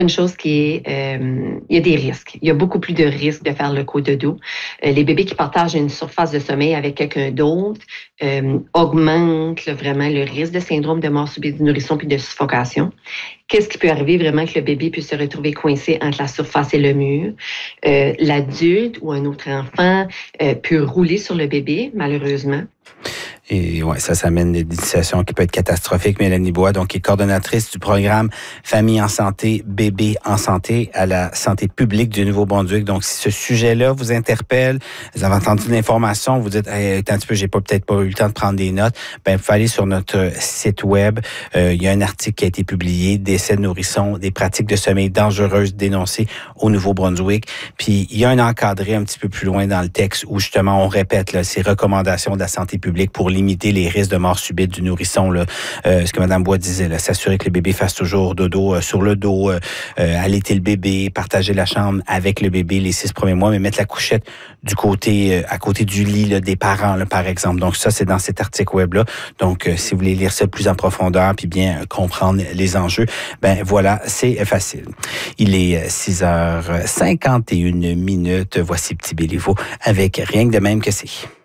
une chose qui est, il y a des risques. Il y a beaucoup plus de risques de faire le cododo. Les bébés qui partagent une surface de sommeil avec quelqu'un d'autre augmentent vraiment le risque de syndrome de mort subite du nourrisson puis de suffocation. Qu'est-ce qui peut arriver vraiment que le bébé puisse se retrouver coincé entre la surface et le mur? L'adulte ou un autre enfant peut rouler sur le bébé, malheureusement. Et ouais, ça amène des situations qui peuvent être catastrophiques. Mélanie Bois, donc, est coordonnatrice du programme Famille en santé, bébé en santé à la santé publique du Nouveau-Brunswick. Donc, si ce sujet-là vous interpelle, vous avez entendu de l'information, vous dites, hey, attends un petit peu, j'ai peut-être pas eu le temps de prendre des notes, ben, vous pouvez aller sur notre site web. Il y a un article qui a été publié, décès de nourrissons, des pratiques de sommeil dangereuses dénoncées au Nouveau-Brunswick. Puis, il y a un encadré un petit peu plus loin dans le texte où, justement, on répète, là, ces recommandations de la santé publique pour limiter les risques de mort subite du nourrisson. Là. Ce que Mme Bois disait, là, s'assurer que le bébé fasse toujours dodo sur le dos, allaiter le bébé, partager la chambre avec le bébé les 6 premiers mois, mais mettre la couchette du côté à côté du lit là, des parents, là, par exemple. Donc ça, c'est dans cet article web-là. Donc, si vous voulez lire ça plus en profondeur puis bien comprendre les enjeux, ben voilà, c'est facile. Il est 6h51. Voici Petit Béliveau avec Rien que de même que c'est.